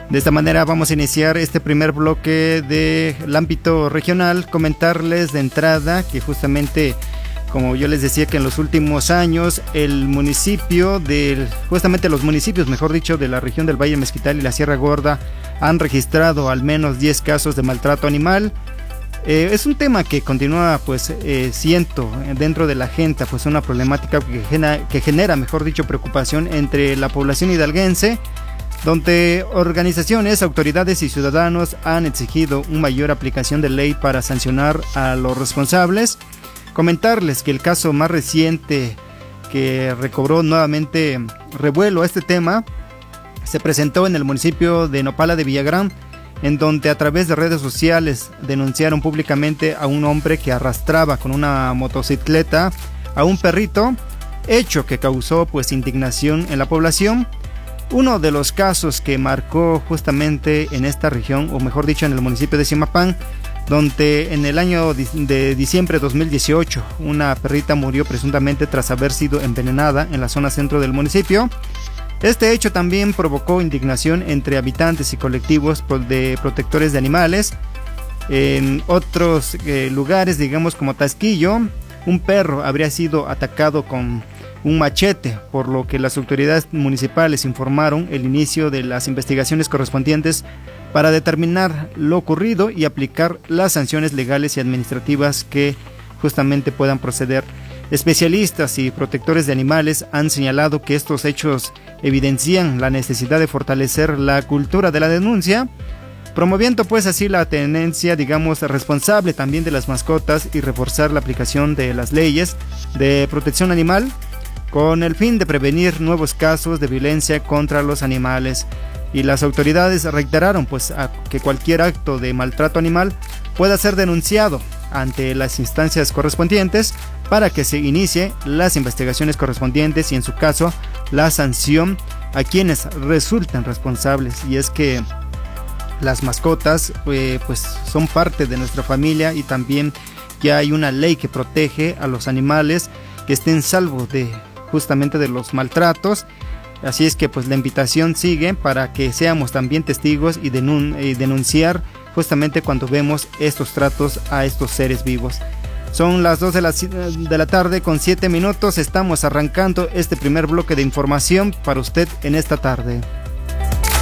De esta manera vamos a iniciar este primer bloque del ámbito regional. Comentarles de entrada que justamente, como yo les decía, que en los últimos años el municipio justamente los municipios, mejor dicho, de la región del Valle Mezquital y la Sierra Gorda han registrado al menos 10 casos de maltrato animal. Es un tema que continúa, pues, siento dentro de la gente, pues, una problemática que genera, mejor dicho, preocupación entre la población hidalguense, donde organizaciones, autoridades y ciudadanos han exigido una mayor aplicación de ley para sancionar a los responsables. Comentarles que el caso más reciente que recobró nuevamente revuelo a este tema se presentó en el municipio de Nopala de Villagrán, en donde a través de redes sociales denunciaron públicamente a un hombre que arrastraba con una motocicleta a un perrito, hecho que causó, pues, indignación en la población. Uno de los casos que marcó justamente en esta región, o mejor dicho en el municipio de Zimapán, donde en el año de diciembre de 2018 una perrita murió presuntamente tras haber sido envenenada en la zona centro del municipio. Este hecho también provocó indignación entre habitantes y colectivos de protectores de animales. En otros lugares, digamos como Tasquillo, un perro habría sido atacado con un machete, por lo que las autoridades municipales informaron el inicio de las investigaciones correspondientes para determinar lo ocurrido y aplicar las sanciones legales y administrativas que justamente puedan proceder. Especialistas y protectores de animales han señalado que estos hechos evidencian la necesidad de fortalecer la cultura de la denuncia, promoviendo pues así la tenencia, digamos, responsable también de las mascotas y reforzar la aplicación de las leyes de protección animal con el fin de prevenir nuevos casos de violencia contra los animales. Y las autoridades reiteraron pues que cualquier acto de maltrato animal pueda ser denunciado ante las instancias correspondientes para que se inicie las investigaciones correspondientes y en su caso la sanción a quienes resulten responsables. Y es que las mascotas pues son parte de nuestra familia y también que hay una ley que protege a los animales que estén salvos de justamente de los maltratos. Así es que pues la invitación sigue para que seamos también testigos y denunciar justamente cuando vemos estos tratos a estos seres vivos. Son las 2 de la tarde con 7 minutos. Estamos arrancando este primer bloque de información para usted en esta tarde.